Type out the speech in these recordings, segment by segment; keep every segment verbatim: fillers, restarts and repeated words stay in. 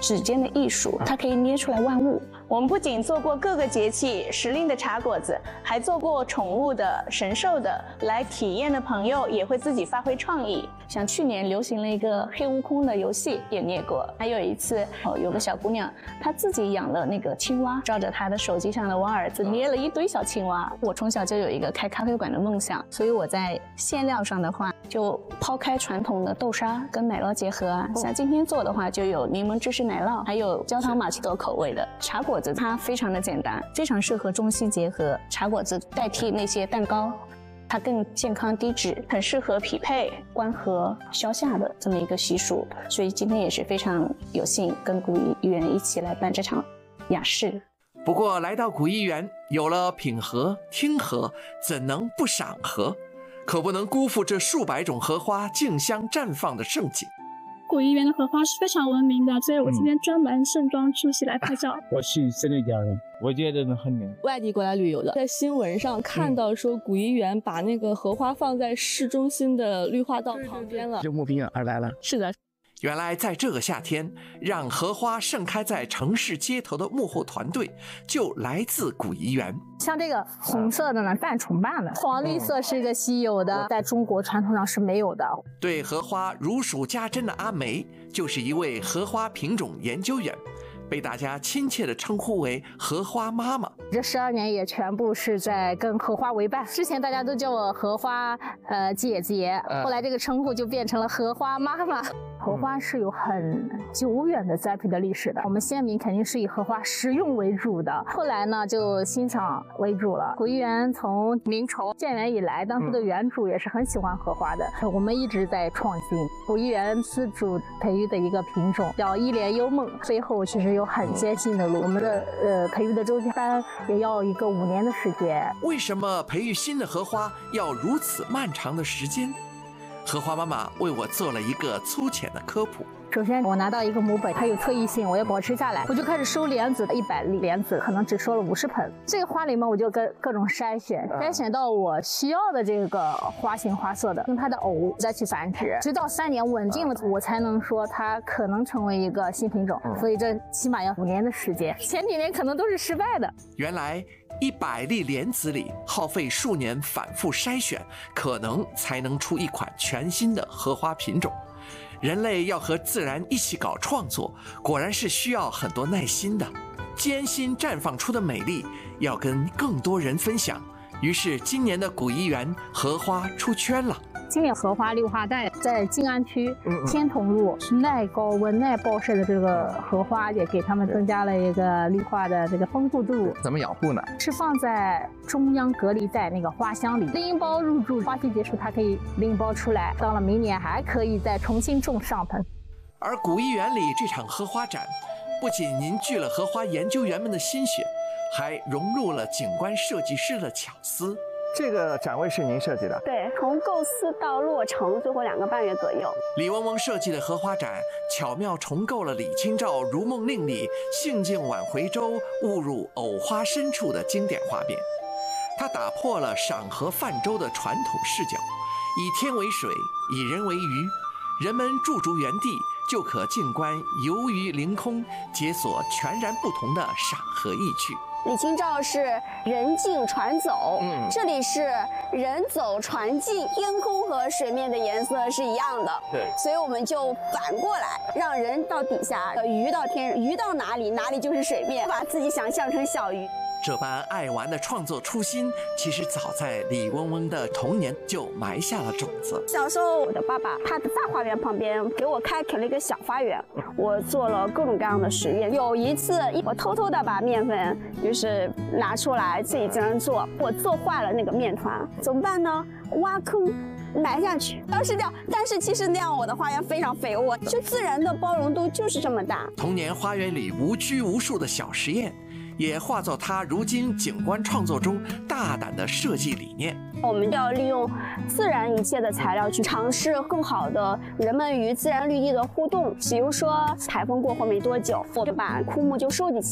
指尖的艺术，它可以捏出来万物。 我们不仅做过各个节气时令的茶果子，还做过宠物的、神兽的。来体验的朋友也会自己发挥创意， 像去年流行了一个黑悟空的游戏也捏过。还有一次，哦，有个小姑娘，她自己养了那个青蛙，照着她的手机上的王儿子捏了一堆小青蛙。我从小就有一个开咖啡馆的梦想，所以我在馅料上的话，就抛开传统的豆沙跟奶酪结合啊。像今天做的话，就有柠檬芝士奶酪，还有焦糖玛奇朵口味的茶果子。它非常的简单，非常适合中西结合。茶果子代替那些蛋糕，它更健康低脂， 很适合匹配关河消夏的这么一个习俗。所以今天也是非常有幸跟古一园一起来办这场雅事。 不过来到古一园，有了品荷、听荷，怎能不赏荷？可不能辜负这数百种荷花竞相绽放的盛景。 古一园的荷花是非常闻名的，所以我今天专门盛装出席来拍照。 我是真的家人，我觉得很美。 外地过来旅游的，在新闻上看到说古一园把那个荷花放在市中心的绿化道旁边了， 就慕名而来了。 是的。 原来在这个夏天，让荷花盛开在城市街头的幕后团队就来自古一园。 像这个红色的呢，半重瓣的，黄绿色是一个稀有的，在中国传统上是没有的。 对荷花如数家珍的阿梅，就是一位荷花品种研究员，被大家亲切地称呼为荷花妈妈。 这十二年也全部是在跟荷花为伴。之前大家都叫我荷花呃姐姐，后来这个称呼就变成了荷花妈妈。荷花是有很久远的栽培的历史的，我们先民肯定是以荷花食用为主的，后来呢就欣赏为主了。古一园从明朝建园以来，当时的园主也是很喜欢荷花的，我们一直在创新。古一园自主培育的一个品种叫一帘幽梦，背后其实有很艰辛的路，我们的呃培育的周期班也要一个五年的时间。 为什么培育新的荷花要如此漫长的时间？荷花妈妈为我做了一个粗浅的科普。 首先我拿到一个母本，它有特异性，我要保持下来，我就开始收莲子，一百粒莲子可能只收了五十盆。这个花里面我就跟各种筛选，筛选到我需要的这个花型花色的，用它的偶再去繁殖，直到三年稳定了，我才能说它可能成为一个新品种。所以这起码要五年的时间，前几年可能都是失败的。 原来一百粒莲子里耗费数年反复筛选，可能才能出一款全新的荷花品种。人类要和自然一起搞创作，果然是需要很多耐心的。艰辛绽放出的美丽，要跟更多人分享。于是今年的古一园荷花出圈了。 今年荷花绿化带在静安区天童路，耐高温耐暴晒的这个荷花也给他们增加了一个绿化的这个丰富度。 怎么养护呢？ 是放在中央隔离带那个花箱里，拎包入住，花期结束它可以拎包出来，到了明年还可以再重新种上盆。 而古一园里这场荷花展，不仅凝聚了荷花研究员们的心血，还融入了景观设计师的巧思。 这个展位是您设计的？ 对，从构思到落成，最后两个半月左右。 李嗡嗡设计的荷花展，巧妙重构了李清照《如梦令》里“兴尽晚回舟，误入藕花深处”的经典画面。它打破了赏荷泛舟的传统视角，以天为水，以人为鱼，人们驻足原地就可静观游鱼凌空，解锁全然不同的赏荷意趣。 李清照是人进船走，嗯，这里是人走船进，天空和水面的颜色是一样的，对，所以我们就反过来，让人到底下，鱼到天，鱼到哪里，哪里就是水面，把自己想象成小鱼。 这般爱玩的创作初心，其实早在李嗡嗡的童年就埋下了种子。 小时候，我的爸爸他的大花园旁边给我开垦了一个小花园，我做了各种各样的实验。有一次，我偷偷的把面粉就是拿出来自己这样做，我做坏了那个面团，怎么办呢？挖坑埋下去，当时这样。但是其实那样我的花园非常肥沃，就自然的包容度就是这么大。 童年花园里无拘无束的小实验，也化作他如今景观创作中大胆的设计理念。 我们要利用自然一切的材料去尝试更好的人们与自然绿地的互动。比如说台风过后没多久，我就把枯木就收集起来，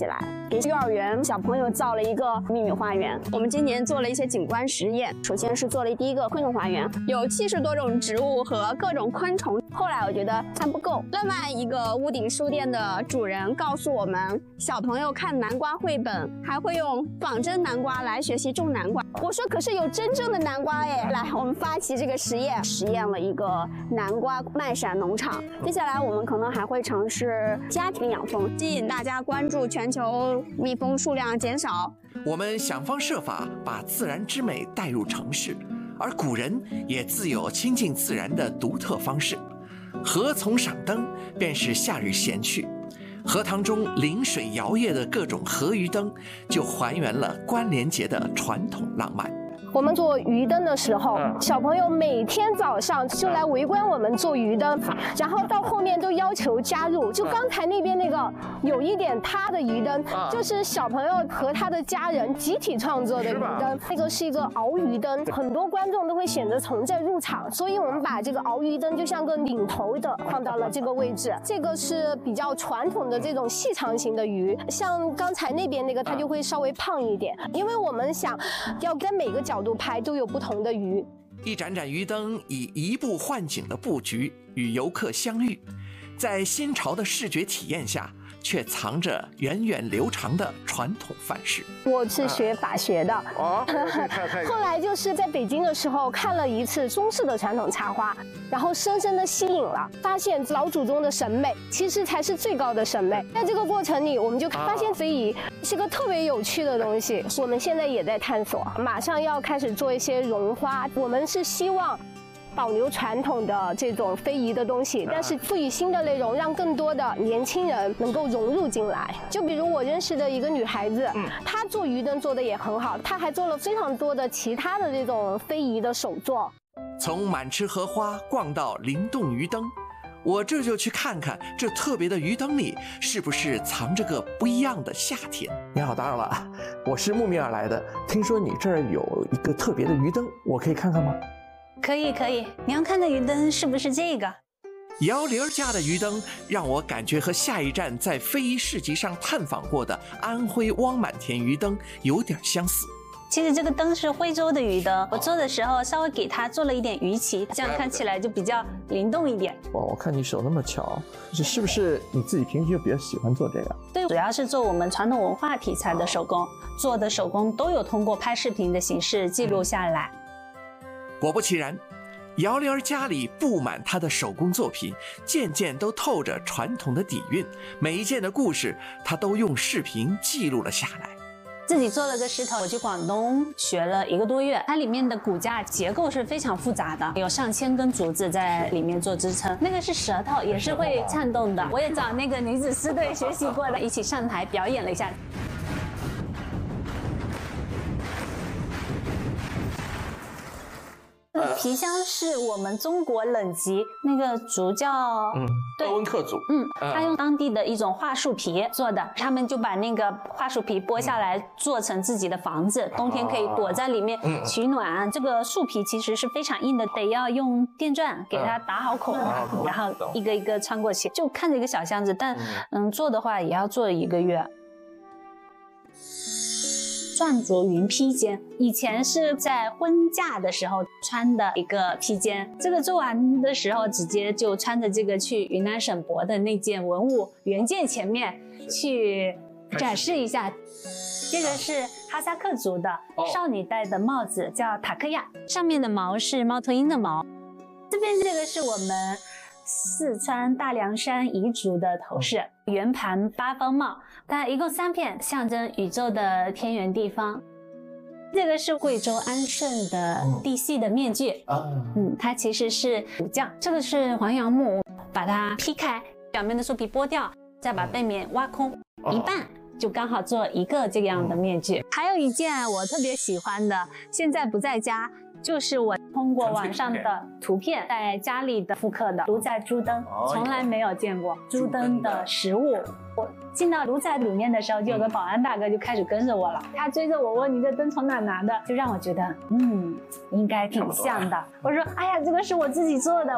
给幼儿园小朋友造了一个秘密花园。我们今年做了一些景观实验，首先是做了第一个昆虫花园，有七十多种植物和各种昆虫。后来我觉得还不够，另外一个屋顶书店的主人告诉我们，小朋友看南瓜绘本还会用仿真南瓜来学习种南瓜。我说可是有真正的南瓜哎！来，我们发起这个实验，实验了一个南瓜麦闪农场。接下来我们可能还会尝试家庭养蜂，吸引大家关注全球蜜蜂数量减少。 我们想方设法把自然之美带入城市，而古人也自有亲近自然的独特方式。荷丛赏灯便是夏日闲趣，荷塘中临水摇曳的各种荷鱼灯，就还原了关联节的传统浪漫。 我们做鱼灯的时候，小朋友每天早上就来围观我们做鱼灯，然后到后面都要求加入。就刚才那边那个有一点塌的鱼灯，就是小朋友和他的家人集体创作的鱼灯。那个是一个鳌鱼灯，很多观众都会选择从这入场，所以我们把这个鳌鱼灯就像个领头的放到了这个位置。这个是比较传统的这种细长型的鱼，像刚才那边那个它就会稍微胖一点，因为我们想要跟每个角度拍都有不同的鱼。 一盏盏鱼灯以移步换景的布局与游客相遇，在新潮的视觉体验下，却藏着源远流长的传统范式。 我是学法学的， 哦， 后来就是在北京的时候看了一次中式的传统插花，然后深深的吸引了，发现老祖宗的审美其实才是最高的审美。在这个过程里，我们就发现非遗是个特别有趣的东西，我们现在也在探索，马上要开始做一些绒花。我们是希望保留传统的这种非遗的东西，但是赋予新的内容，让更多的年轻人能够融入进来。就比如我认识的一个女孩子，她做鱼灯做的也很好，她还做了非常多的其他的这种非遗的手作。 从满池荷花逛到灵动鱼灯，我这就去看看这特别的鱼灯里是不是藏着个不一样的夏天。 你好，打扰了，我是慕名而来的，听说你这儿有一个特别的鱼灯，我可以看看吗？ 可以可以，你要看的鱼灯是不是这个？ 姚玲家的鱼灯让我感觉和下一站在非遗市集上探访过的安徽汪满田鱼灯有点相似。 其实这个灯是徽州的鱼灯，我做的时候稍微给它做了一点鱼鳍，这样看起来就比较灵动一点。 哇，我看你手那么巧，这是不是你自己平时就比较喜欢做这个？ 对，主要是做我们传统文化题材的手工，做的手工都有通过拍视频的形式记录下来。 果不其然，姚玲儿家里布满她的手工作品，件件都透着传统的底蕴，每一件的故事她都用视频记录了下来。 自己做了个石头，我去广东学了一个多月，它里面的骨架结构是非常复杂的，有上千根竹子在里面做支撑。那个是舌头，也是会颤动的。我也找那个女子狮队学习过的，一起上台表演了一下。皮箱是我们中国冷极那个竹叫嗯，鄂温克族， 嗯，他用当地的一种桦树皮做的，他们就把那个桦树皮剥下来做成自己的房子，冬天可以躲在里面取暖。这个树皮其实是非常硬的，得要用电钻给它打好孔，然后一个一个穿过去，就看着一个小箱子，但嗯做的话也要做一个月。篆着云披肩，以前是在婚嫁的时候穿的一个披肩，这个做完的时候直接就穿着这个去云南省博的那件文物原件前面去展示一下。这个是哈萨克族的少女戴的帽子，叫塔克亚，上面的毛是猫头鹰的毛。这边这个是我们四川大凉山彝族的头饰，圆盘八方帽，它一共三片，象征宇宙的天圆地方。这个是贵州安顺的地系的面具，嗯，它其实是武将。这个是黄杨木，把它劈开，表面的树皮剥掉，再把背面挖空一半，就刚好做一个这样的面具。还有一件我特别喜欢的，现在不在家，就是我通过网上的图片在家里的复刻的卢仔猪灯，从来没有见过猪灯的实物。我进到卢仔里面的时候，就有个保安大哥就开始跟着我了，他追着我问你这灯从哪拿的，就让我觉得嗯应该挺像的。我说哎呀，这个是我自己做的。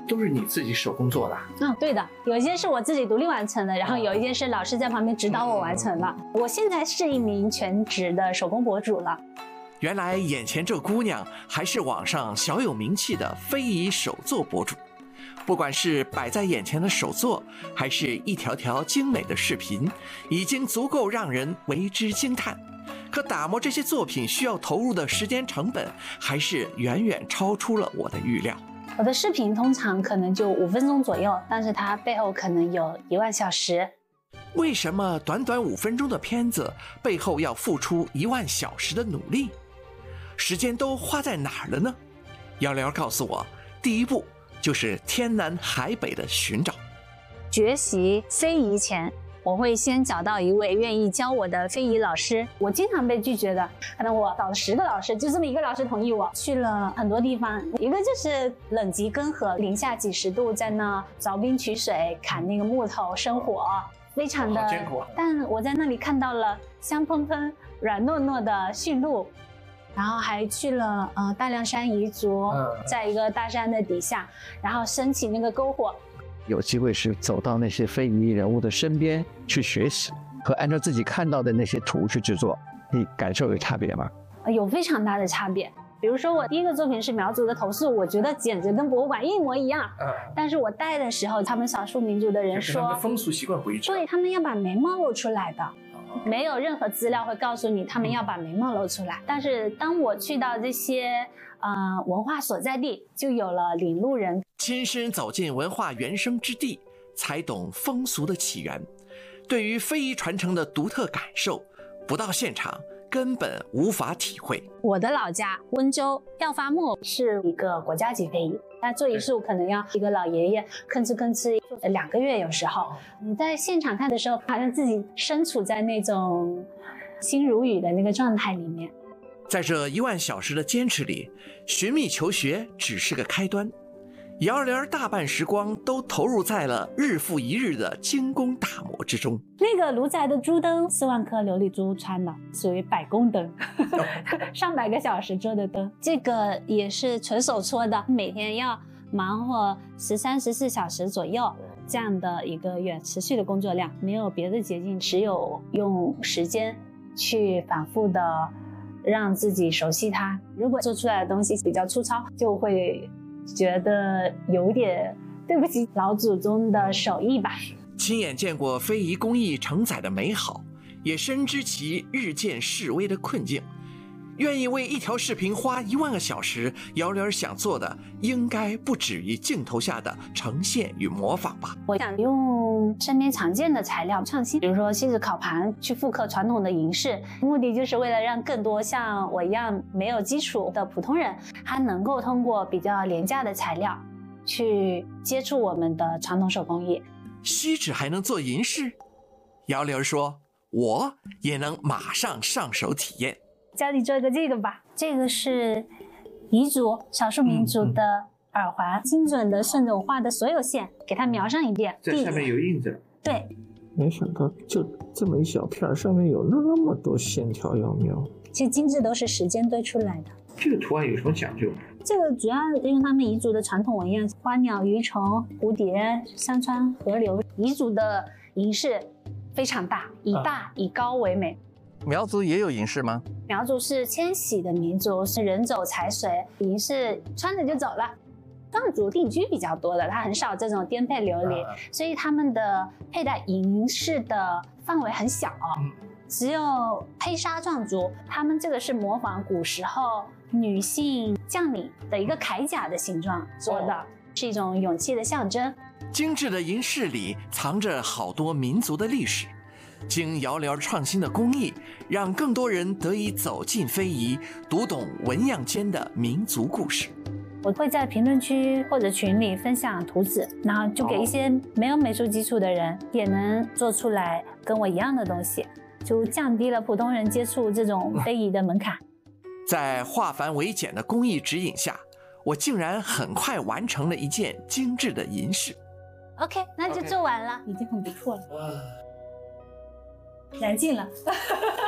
都是你自己手工做的？ 嗯，对的，有一些是我自己独立完成的，然后有一些是老师在旁边指导我完成的。我现在是一名全职的手工博主了。 原来眼前这姑娘还是网上小有名气的非遗手作博主。不管是摆在眼前的手作，还是一条条精美的视频，已经足够让人为之惊叹。可打磨这些作品需要投入的时间成本，还是远远超出了我的预料。 我的视频通常可能就五分钟左右，但是它背后可能有一万小时。 为什么短短五分钟的片子背后要付出一万小时的努力？时间都花在哪儿了呢？瑶瑶告诉我，第一步就是天南海北的寻找。 学习非遗前，我会先找到一位愿意教我的非遗老师。我经常被拒绝的，可能我找了十个老师，就这么一个老师同意我。去了很多地方，一个就是冷极根河，零下几十度，在那凿冰取水，砍那个木头生火，非常的艰苦。但我在那里看到了香喷喷、软糯糯的驯鹿。然后还去了呃大凉山彝族，在一个大山的底下，然后升起那个篝火。 有机会是走到那些非遗人物的身边去学习，和按照自己看到的那些图去制作，你感受有差别吗？ 有非常大的差别。比如说我第一个作品是苗族的头饰，我觉得简直跟博物馆一模一样。嗯，但是我戴的时候，他们少数民族的人说， 他们风俗习惯不一致， 对，他们要把眉毛露出来的。没有任何资料会告诉你他们要把眉毛露出来，但是当我去到这些呃文化所在地，就有了领路人， 亲身走进文化原生之地，才懂风俗的起源。对于非遗传承的独特感受，不到现场根本无法体会。 我的老家温州耀发木是一个国家级非遗，但做一束可能要一个老爷爷吭哧吭哧两个月，有时候你在现场看的时候，好像自己身处在那种心如雨的那个状态里面。 在这一万小时的坚持里，寻觅求学只是个开端。瑶莲大半时光都投入在了日复一日的精工打磨之中。 那个卢宅的珠灯，四万颗琉璃珠穿的，属于百工灯，上百个小时做的灯，这个也是纯手搓的，每天要忙活十三、十四小时左右，这样的一个远持续的工作量，没有别的捷径，只有用时间去反复的让自己熟悉它。如果做出来的东西比较粗糙，就会觉得有点对不起老祖宗的手艺吧。 亲眼见过非遗工艺承载的美好，也深知其日渐式微的困境。愿意为一条视频花一万个小时，瑶莲想做的应该不止于镜头下的呈现与模仿吧。 我想用身边常见的材料创新，比如说锡纸烤盘，去复刻传统的银饰，目的就是为了让更多像我一样没有基础的普通人，还能够通过比较廉价的材料去接触我们的传统手工艺。 锡纸还能做银饰？瑶莲说，我也能马上上手体验。 教你做一个这个吧，这个是彝族少数民族的耳环，嗯嗯、精准的顺着我画的所有线，给它描上一遍。 在上面有印子。 对。 没想到就这么一小片，上面有那么多线条要描。 其实精致都是时间堆出来的。 这个图案有什么讲究？ 这个主要用他们彝族的传统纹样，花鸟鱼虫、蝴蝶、山川、河流。彝族的银饰非常大，以大以高为美。 苗族也有银饰吗？ 苗族是迁徙的民族，是人走财随，银饰穿着就走了。藏族定居比较多的，它很少这种颠沛流离，所以他们的佩戴银饰的范围很小。只有黑沙藏族，他们这个是模仿古时候女性将领的一个铠甲的形状做的，是一种勇气的象征。 精致的银饰里藏着好多民族的历史。经瑶莲创新的工艺，让更多人得以走进非遗，读懂纹样间的民族故事。 我会在评论区或者群里分享图纸，然后就给一些没有美术基础的人也能做出来跟我一样的东西，就降低了普通人接触这种非遗的门槛。 在化繁为简的工艺指引下，我竟然很快完成了一件精致的银饰。 OK， 那就做完了， okay. 已经很不错了。 燃尽了。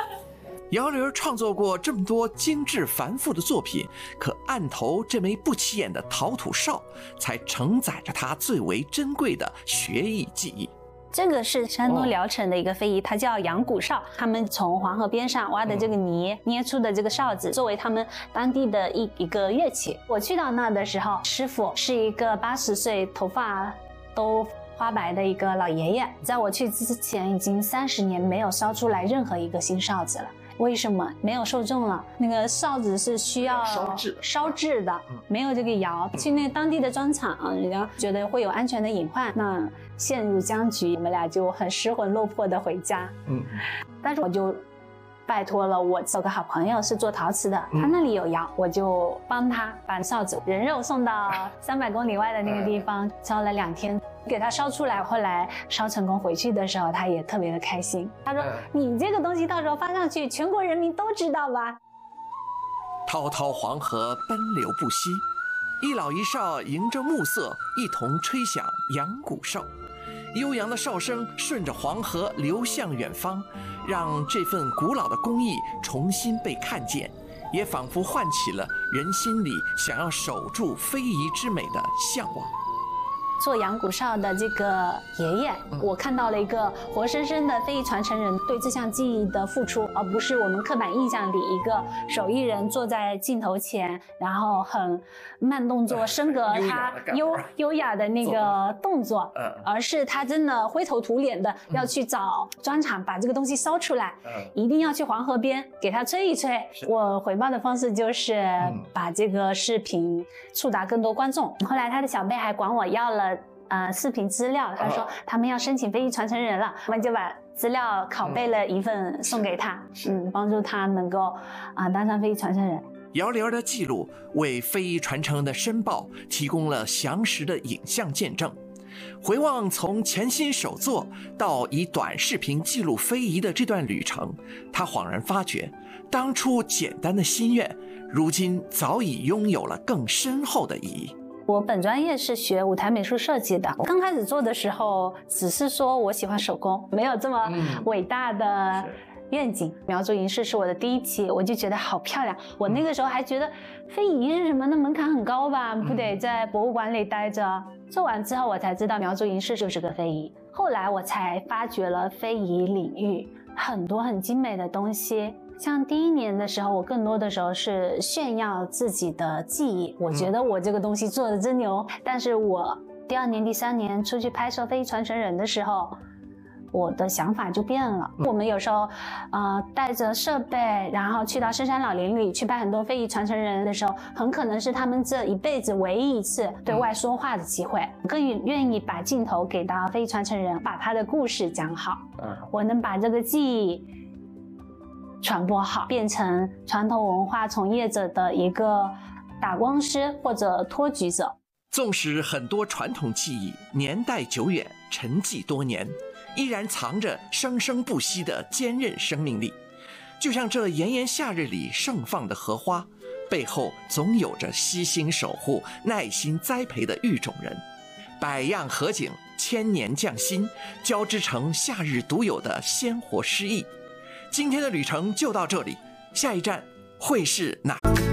姚玲创作过这么多精致繁复的作品，可案头这枚不起眼的陶土哨，才承载着她最为珍贵的学艺技艺。 这个是山东聊城的一个非遗，它叫阳谷哨。他们从黄河边上挖的这个泥，捏出的这个哨子，作为他们当地的一一个乐器。我去到那的时候，师傅是一个八十岁、头发都花白的一个老爷爷。在我去之前，已经三十年没有烧出来任何一个新哨子了。为什么？没有受众了。那个哨子是需要烧制烧制的，没有这个窑。去那当地的砖厂，人家觉得会有安全的隐患，那陷入僵局，我们俩就很失魂落魄的回家。嗯，但是我就拜托了我有个好朋友是做陶瓷的，他那里有窑，我就帮他把哨子人肉送到三百公里外的那个地方，烧了两天。给他烧出来，后来烧成功回去的时候，他也特别的开心。他说：“你这个东西到时候发上去，全国人民都知道吧？” 滔滔黄河奔流不息，一老一少迎着暮色，一同吹响阳谷哨。悠扬的哨声顺着黄河流向远方，让这份古老的工艺重新被看见，也仿佛唤起了人心里想要守住非遗之美的向往。 做阳谷哨的这个爷爷，我看到了一个活生生的非遗传承人对这项技艺的付出，而不是我们刻板印象里一个手艺人坐在镜头前，然后很慢动作升格他优优雅的那个动作，而是他真的灰头土脸的要去找砖厂把这个东西烧出来，一定要去黄河边给他吹一吹。我回报的方式就是把这个视频触达更多观众。后来他的小辈还管我要了呃，视频资料，他说他们要申请非遗传承人了，我们就把资料拷贝了一份送给他，嗯，帮助他能够啊、呃、当上非遗传承人。 姚玲的记录为非遗传承的申报提供了详实的影像见证。回望从潜心手作到以短视频记录非遗的这段旅程，他恍然发觉，当初简单的心愿，如今早已拥有了更深厚的意义。 我本专业是学舞台美术设计的，刚开始做的时候只是说我喜欢手工，没有这么伟大的愿景。苗族银饰是我的第一期，我就觉得好漂亮。我那个时候还觉得非遗是什么，那门槛很高吧，不得在博物馆里待着。做完之后我才知道苗族银饰就是个非遗，后来我才发掘了非遗领域很多很精美的东西。像第一年的时候，我更多的时候是炫耀自己的技艺，我觉得我这个东西做的真牛。但是我第二年、第三年出去拍摄非遗传承人的时候，我的想法就变了。我们有时候，呃，带着设备，然后去到深山老林里去拍很多非遗传承人的时候，很可能是他们这一辈子唯一一次对外说话的机会。我更愿意把镜头给到非遗传承人，把他的故事讲好。我能把这个技艺传播好，变成传统文化从业者的一个打光师或者托举者。 纵使很多传统技艺年代久远，沉寂多年，依然藏着生生不息的坚韧生命力。就像这炎炎夏日里盛放的荷花，背后总有着悉心守护、耐心栽培的育种人。百样荷景，千年匠心，交织成夏日独有的鲜活诗意。今天的旅程就到这里，下一站会是哪？